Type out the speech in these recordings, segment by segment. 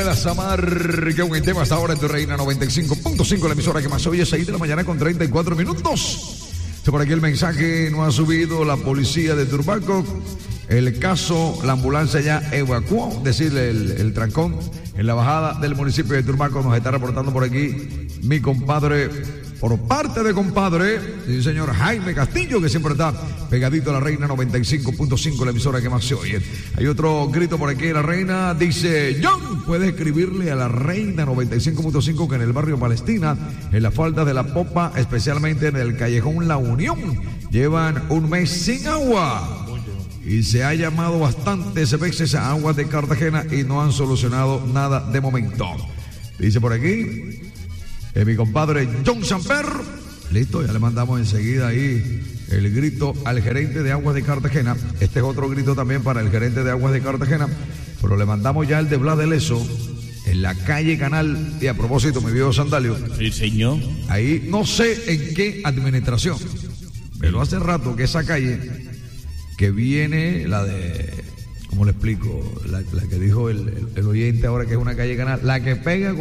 La Samar, que un tema hasta ahora en tu Reina 95.5, la emisora que más oye, 6 de la mañana con 34 minutos. Por aquí el mensaje no ha subido la policía de Turbaco. El caso, la ambulancia ya evacuó, es decir, el trancón en la bajada del municipio de Turbaco. Nos está reportando por aquí mi compadre, por parte de compadre, el señor Jaime Castillo, que siempre está pegadito a la Reina 95.5, la emisora que más se oye. Hay otro grito por aquí, la Reina dice: John, puede escribirle a la Reina 95.5 que en el barrio Palestina, en la falda de la Popa, especialmente en el callejón La Unión, llevan un mes sin agua. Y se ha llamado bastantes veces a Aguas de Cartagena y no han solucionado nada de momento. Dice por aquí mi compadre John Samper. Listo, ya le mandamos enseguida ahí el grito al gerente de Aguas de Cartagena. Este es otro grito también para el gerente de Aguas de Cartagena, pero le mandamos ya el de Blas de Leso, en la calle Canal. Y a propósito, mi viejo Sandalio. Sí, señor. Ahí no sé en qué administración, pero hace rato que esa calle que viene, la de, ¿cómo le explico? La que dijo el oyente ahora, que es una calle Canal, la que pega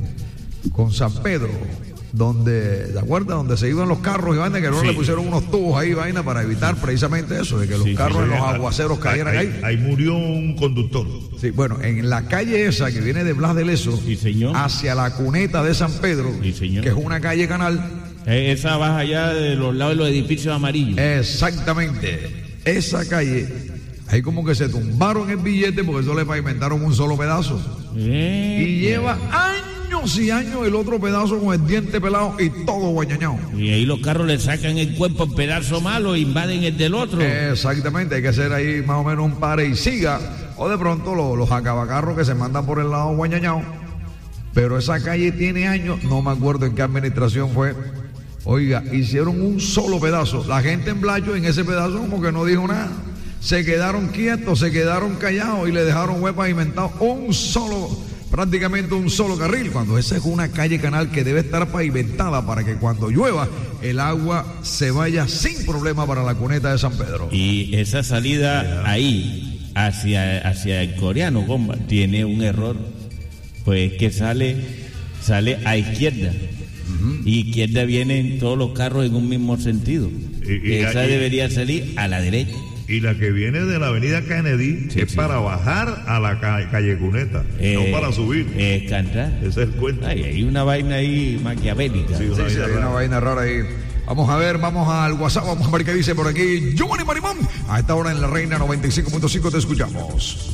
con San Pedro, donde, ¿de acuerdo? Donde se iban los carros y vaina, que no le pusieron unos tubos ahí, vaina, para evitar precisamente eso, de que los carros en los aguaceros cayeran ahí. Ahí murió un conductor. Sí, bueno, en la calle esa que viene de Blas de Leso, hacia la cuneta de San Pedro, que es una calle Canal. Esa baja allá de los lados de los edificios amarillos. Exactamente. Esa calle, ahí como que se tumbaron el billete porque eso le pavimentaron un solo pedazo. Y lleva años y años el otro pedazo con el diente pelado y todo guañañado. Y ahí los carros le sacan el cuerpo en pedazo malo e invaden el del otro. Exactamente, hay que hacer ahí más o menos un pare y siga. O de pronto los acabacarros que se mandan por el lado guañañado. Pero esa calle tiene años, no me acuerdo en qué administración fue. Oiga, hicieron un solo pedazo. La gente en Blacho en ese pedazo como que no dijo nada. Se quedaron quietos, se quedaron callados y le dejaron web pavimentado prácticamente un solo carril. Cuando esa es una calle Canal que debe estar pavimentada para que cuando llueva el agua se vaya sin problema para la cuneta de San Pedro. Y esa salida ahí, hacia el coreano, compa, tiene un error. Pues que sale a izquierda. Y izquierda vienen todos los carros en un mismo sentido. Esa debería salir a la derecha. Y la que viene de la avenida Kennedy para bajar a la calle Cuneta, no para subir. Cantar. Ese es el cuento. Hay una vaina ahí maquiavélica. Hay una vaina rara ahí. Vamos a ver, vamos al WhatsApp, vamos a ver qué dice por aquí Giovanni Marimón. A esta hora en la Reina 95.5 te escuchamos.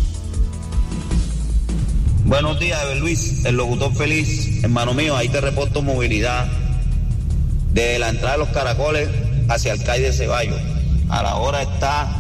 Buenos días, Luis, el locutor feliz. Hermano mío, ahí te reporto movilidad de la entrada de los Caracoles hacia el calle de Ceballos. A la hora está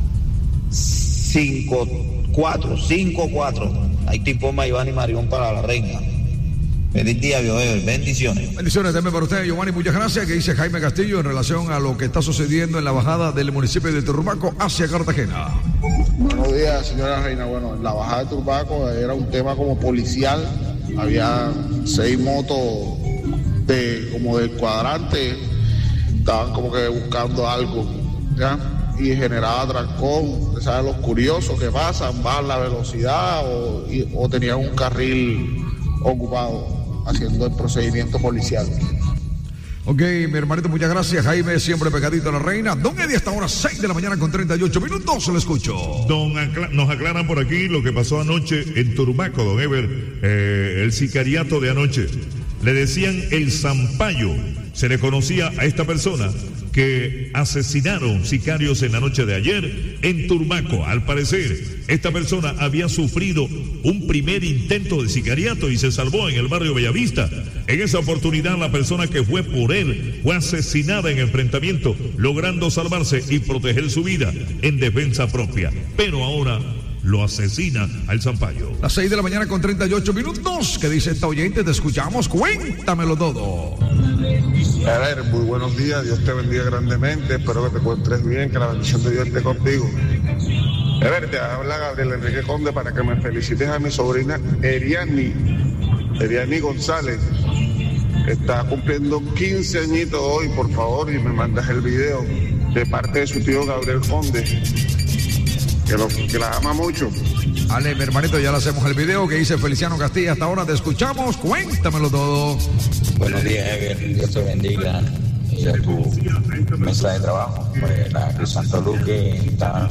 5-4. Ahí te informa Giovanni Marión para la Reina. Feliz día, Bioever. Bendiciones. Bendiciones también para usted, Giovanni. Muchas gracias. Que dice Jaime Castillo en relación a lo que está sucediendo en la bajada del municipio de Turbaco hacia Cartagena. Buenos días, señora Reina. Bueno, la bajada de Turbaco era un tema como policial. Había 6 motos como del cuadrante. Estaban como que buscando algo, ¿ya? Y generaba trancón. ¿Sabes? Los curiosos que pasan, bajan la velocidad o tenían un carril ocupado haciendo el procedimiento policial. Ok, mi hermanito, muchas gracias. Jaime, siempre pegadito a la Reina. Don Eddie, hasta ahora 6 de la mañana con 38 minutos, lo escucho. Nos aclaran por aquí lo que pasó anoche en Turbaco, don Ever, el sicariato de anoche. Le decían el Zampayo. Se le conocía a esta persona que asesinaron sicarios en la noche de ayer en Turbaco. Al parecer, esta persona había sufrido un primer intento de sicariato y se salvó en el barrio Bellavista. En esa oportunidad, la persona que fue por él fue asesinada en enfrentamiento, logrando salvarse y proteger su vida en defensa propia. Pero ahora lo asesina al Zampayo. Las 6 de la mañana con 38 minutos. ¿Qué dice esta oyente? Te escuchamos. Cuéntamelo todo. A ver, muy buenos días. Dios te bendiga grandemente. Espero que te encuentres bien, que la bendición de Dios esté contigo. A ver, te habla Gabriel Enrique Conde para que me felicites a mi sobrina Eriani González. Está cumpliendo 15 añitos hoy, por favor, y me mandas el video de parte de su tío Gabriel Conde, que la ama mucho. Ale, mi hermanito, ya le hacemos el video que dice Feliciano Castilla. Hasta ahora te escuchamos. Cuéntamelo todo. Buenos días, Ever. Dios te bendiga. Y a tu mesa de trabajo. Pues la Cruz Santo Luque está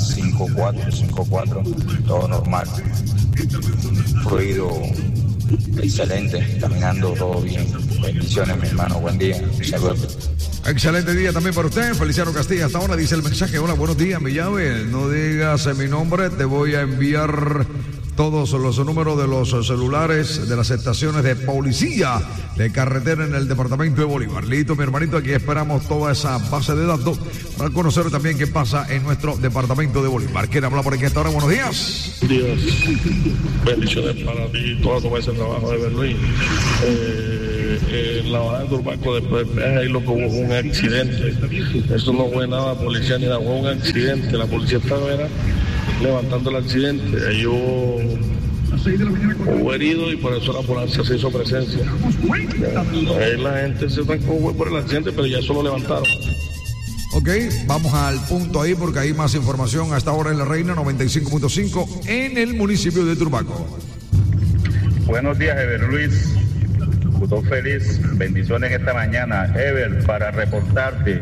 5-4, todo normal. Fluido excelente, caminando todo bien. Bendiciones, mi hermano. Buen día. Saludos. Excelente día también para usted, Feliciano Castilla. Hasta ahora dice el mensaje: hola, buenos días, mi llave. No digas mi nombre, te voy a enviar todos los números de los celulares de las estaciones de policía de carretera en el departamento de Bolívar. Listo, mi hermanito, aquí esperamos toda esa base de datos para conocer también qué pasa en nuestro departamento de Bolívar. ¿Quién habla por aquí hasta ahora? Buenos días. Dios, bendiciones para ti, toda tu mesa de trabajo de Berlín. En la bajada de Turbaco, después ahí lo que hubo un accidente. Eso no fue nada policía ni nada, fue un accidente. La policía estaba levantando el accidente. Ahí hubo herido y por eso la ambulancia se hizo presencia. Ahí la gente se trancó por el accidente, pero ya eso lo levantaron. Ok, vamos al punto ahí porque hay más información hasta ahora en La Reina 95.5 en el municipio de Turbaco. Buenos días, Ever Luis. Todo feliz, bendiciones esta mañana. Ever, para reportarte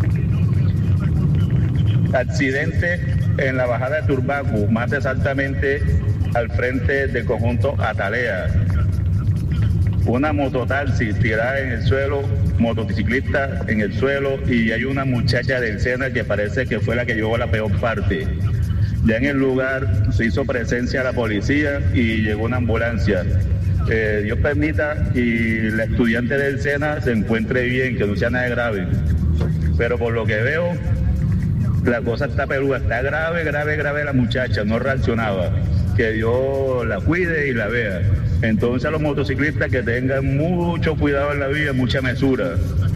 accidente en la bajada de Turbaco, más exactamente al frente del conjunto Atalea. Una mototaxi tirada en el suelo, motociclista en el suelo, y hay una muchacha del SENA que parece que fue la que llevó la peor parte. Ya en el lugar se hizo presencia la policía y llegó una ambulancia. Dios permita y la estudiante del SENA se encuentre bien, que no sea nada grave. Pero por lo que veo, la cosa está peluda, está grave la muchacha, no reaccionaba. Que Dios la cuide y la vea. Entonces a los motociclistas que tengan mucho cuidado en la vía, mucha mesura.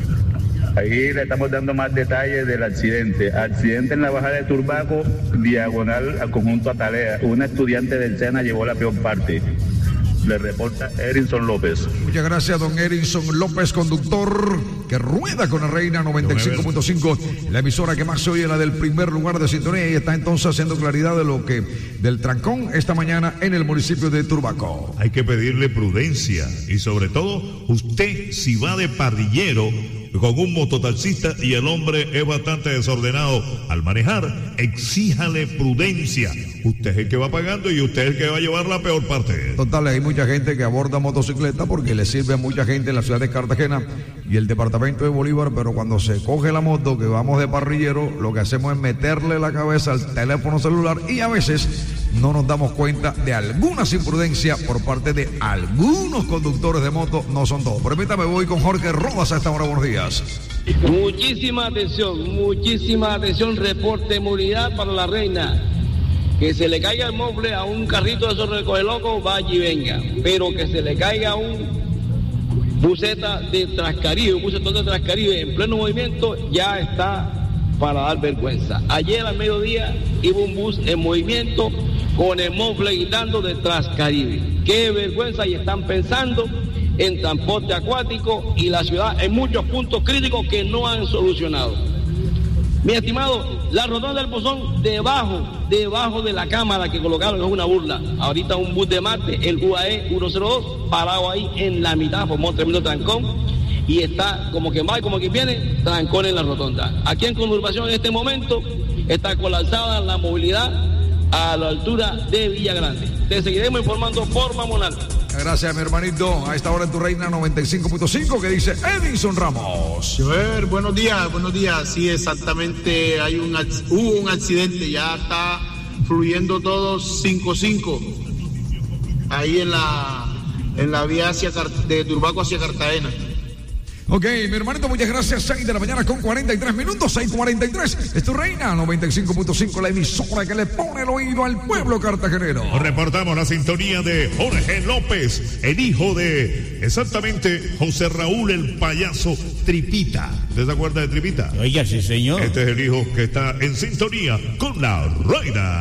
Ahí le estamos dando más detalles del accidente. Accidente en la bajada de Turbaco, diagonal al conjunto Atalea. Una estudiante del SENA llevó la peor parte. Le reporta Erinson López. Muchas gracias, don Erinson López, conductor que rueda con la Reina 95.5, la emisora que más se oye, la del primer lugar de sintonía, y está entonces haciendo claridad de lo que del trancón esta mañana en el municipio de Turbaco. Hay que pedirle prudencia y sobre todo, usted si va de parrillero con un mototaxista y el hombre es bastante desordenado al manejar, exíjale prudencia. Usted es el que va pagando y usted es el que va a llevar la peor parte. Total, hay mucha gente que aborda motocicleta porque le sirve a mucha gente en la ciudad de Cartagena y el departamento de Bolívar, pero cuando se coge la moto que vamos de parrillero, lo que hacemos es meterle la cabeza al teléfono celular y a veces no nos damos cuenta de algunas imprudencias por parte de algunos conductores de moto, no son todos. Permítame, voy con Jorge Rodas a esta hora. Buenos días. Muchísima atención, reporte de movilidad para la Reina. Que se le caiga el mofle a un carrito de esos recoge loco, vaya y venga. Pero que se le caiga un buseta de Transcaribe, un busetón de Transcaribe en pleno movimiento, ya está para dar vergüenza. Ayer al mediodía iba un bus en movimiento con el mofle gritando de Transcaribe. Qué vergüenza, y están pensando en transporte acuático y la ciudad en muchos puntos críticos que no han solucionado. Mi estimado, la rotonda del Pozón debajo de la cámara que colocaron es una burla. Ahorita un bus de Marte, el UAE 102, parado ahí en la mitad, formó un tremendo trancón y está como que va y como que viene, trancón en la rotonda. Aquí en Conurbación en este momento está colapsada la movilidad a la altura de Villa Grande. Te seguiremos informando por Mamonal. Gracias, mi hermanito. A esta hora en tu Reina 95.5, que dice Edinson Ramos. Joder, buenos días. Sí, exactamente. Hubo un accidente, ya está fluyendo todo 5-5. Ahí en la vía de Turbaco hacia Cartagena. Ok, mi hermanito, muchas gracias. 6 de la mañana con 43 minutos, 6:43. Es tu Reina 95.5, la emisora que le pone el oído al pueblo cartagenero. Reportamos la sintonía de Jorge López, el hijo de, exactamente, José Raúl el payaso Tripita. ¿Usted se acuerda de Tripita? Oiga, sí, señor. Este es el hijo que está en sintonía con la Reina.